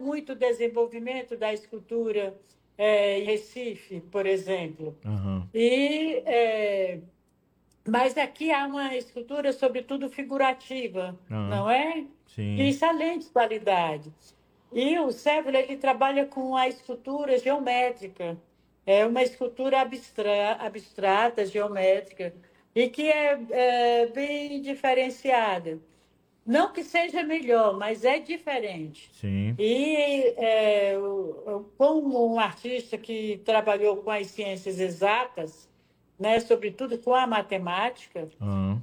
muito o desenvolvimento da escultura em Recife, por exemplo. Aham. Mas aqui há uma escultura, sobretudo figurativa, Aham. não é? De Sim. excelente qualidade. E o Cévolo, ele trabalha com a escultura geométrica. É uma escultura abstrata, geométrica, e que é bem diferenciada. Não que seja melhor, mas é diferente. Sim. E como um artista que trabalhou com as ciências exatas, né, sobretudo com a matemática, Aham.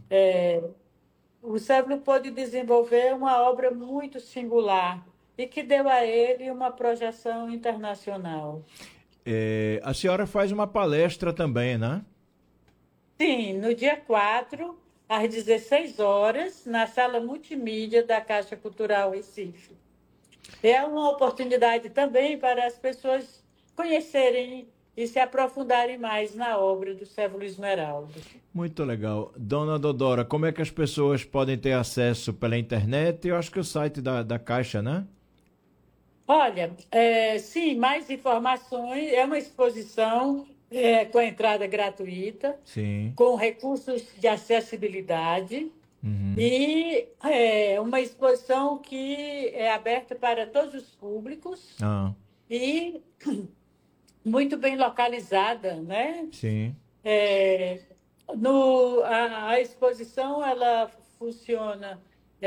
o Cévolo pôde desenvolver uma obra muito singular e que deu a ele uma projeção internacional. A senhora faz uma palestra também, né? Sim, no dia 4, às 16 horas, na sala multimídia da Caixa Cultural Recife. É uma oportunidade também para as pessoas conhecerem e se aprofundarem mais na obra do Cévolo Esmeralda. Muito legal. Dona Dodora, como é que as pessoas podem ter acesso pela internet? Eu acho que o site da Caixa, né? Olha, sim, mais informações. É uma exposição com entrada gratuita, Sim. com recursos de acessibilidade Uhum. e uma exposição que é aberta para todos os públicos Ah, e muito bem localizada, né? sim, É, a exposição ela funciona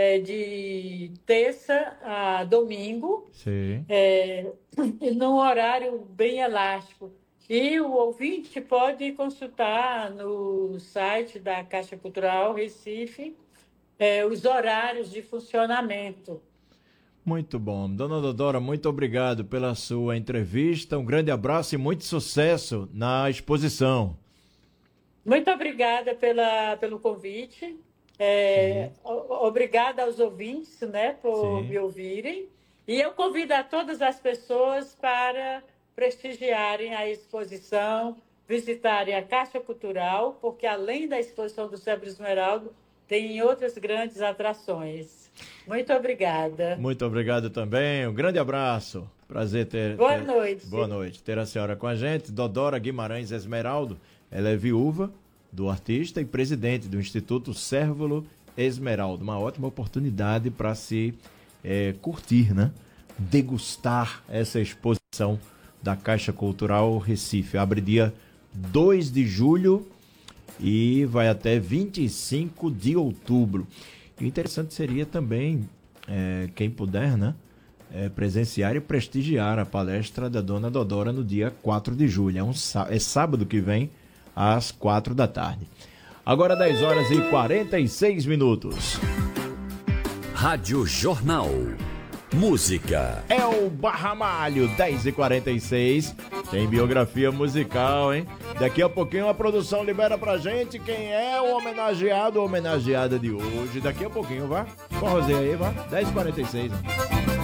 de terça a domingo, sim. é, num horário bem elástico. E o ouvinte pode consultar no site da Caixa Cultural Recife os horários de funcionamento. Muito bom. Dona Dodora, muito obrigado pela sua entrevista. Um grande abraço e muito sucesso na exposição. Muito obrigada pelo convite. Sim, Obrigada aos ouvintes, né, por sim. me ouvirem. E eu convido a todas as pessoas para prestigiarem a exposição, visitarem a Caixa Cultural, porque além da exposição do Cérebro Esmeralda, tem outras grandes atrações. Muito obrigada. Muito obrigado também. Um grande abraço. Prazer Boa noite. Boa noite. Ter a senhora com a gente. Dodora Guimarães Esmeraldo. Ela é viúva do artista e presidente do Instituto Cévolo Esmeraldo. Uma ótima oportunidade para se curtir, né? Degustar essa exposição da Caixa Cultural Recife. Abre dia 2 de julho e vai até 25 de outubro. E o interessante seria também, quem puder, né? Presenciar e prestigiar a palestra da Dona Dodora no dia 4 de julho. É sábado que vem, às 4 da tarde. Agora 10 horas e 46 minutos. Rádio Jornal. Música. É o Barramalho, 10h46. Tem biografia musical, hein? Daqui a pouquinho a produção libera pra gente quem é o homenageado ou homenageada de hoje. Daqui a pouquinho, vá. Forrozinho aí, vá. 10h46.